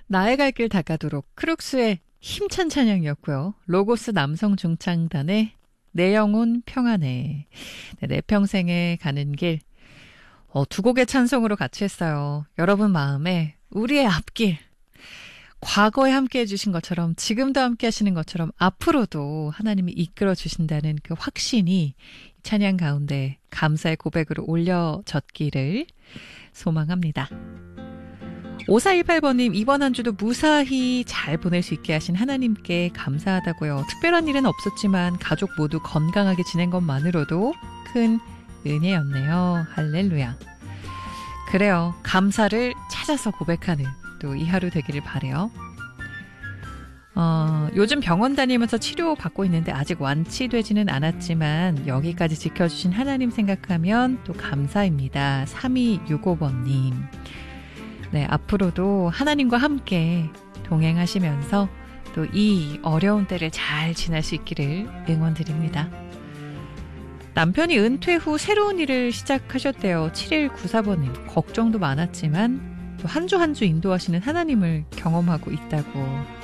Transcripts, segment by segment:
나의 갈 길 닦아도록 크룩스의 힘찬 찬양이었고요. 로고스 남성 중창단의 내 영혼 평안해. 네, 내 평생에 가는 길. 두 곡의 찬송으로 같이 했어요. 여러분 마음에 우리의 앞길. 과거에 함께 해주신 것처럼 지금도 함께 하시는 것처럼 앞으로도 하나님이 이끌어 주신다는 그 확신이 찬양 가운데 감사의 고백으로 올려졌기를 소망합니다. 5418번님, 이번 한 주도 무사히 잘 보낼 수 있게 하신 하나님께 감사하다고요. 특별한 일은 없었지만 가족 모두 건강하게 지낸 것만으로도 큰 은혜였네요. 할렐루야. 그래요. 감사를 찾아서 고백하는 또 이 하루 되기를 바라요. 요즘 병원 다니면서 치료받고 있는데 아직 완치되지는 않았지만 여기까지 지켜주신 하나님 생각하면 또 감사입니다. 3265번님. 네, 앞으로도 하나님과 함께 동행하시면서 또 이 어려운 때를 잘 지날 수 있기를 응원드립니다. 남편이 은퇴 후 새로운 일을 시작하셨대요. 7194번님. 걱정도 많았지만 또 한 주 한 주 인도하시는 하나님을 경험하고 있다고.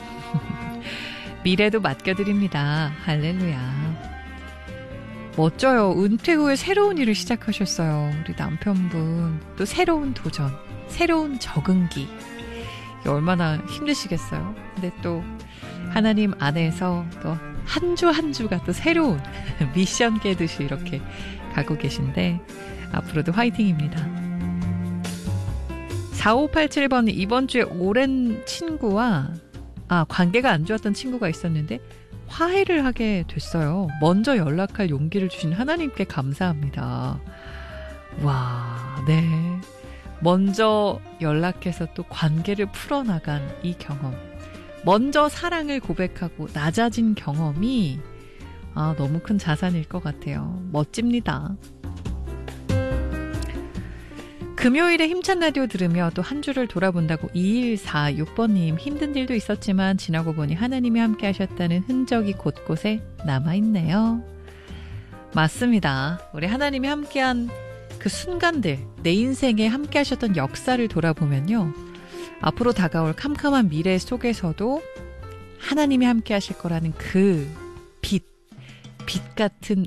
미래도 맡겨드립니다. 할렐루야. 멋져요. 은퇴 후에 새로운 일을 시작하셨어요. 우리 남편분. 또 새로운 도전, 새로운 적응기. 이게 얼마나 힘드시겠어요. 근데 또 하나님 안에서 또 한 주 한 주가 또 새로운 미션 깨듯이 이렇게 가고 계신데 앞으로도 화이팅입니다. 4587번 이번 주에 오랜 친구와 관계가 안 좋았던 친구가 있었는데 화해를 하게 됐어요. 먼저 연락할 용기를 주신 하나님께 감사합니다. 와, 네. 먼저 연락해서 또 관계를 풀어나간 이 경험. 먼저 사랑을 고백하고 낮아진 경험이 너무 큰 자산일 것 같아요. 멋집니다. 금요일에 힘찬 라디오 들으며 또 한 주를 돌아본다고 2146번님 힘든 일도 있었지만 지나고 보니 하나님이 함께 하셨다는 흔적이 곳곳에 남아있네요. 맞습니다. 우리 하나님이 함께한 그 순간들, 내 인생에 함께 하셨던 역사를 돌아보면요. 앞으로 다가올 캄캄한 미래 속에서도 하나님이 함께 하실 거라는 그 빛 같은